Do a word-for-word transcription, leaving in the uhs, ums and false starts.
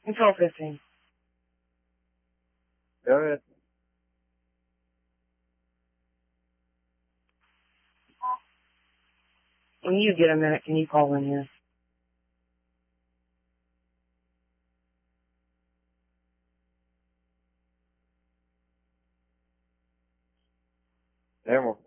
Control fifteen. Go ahead. When you get a minute, can you call in here? Emerald.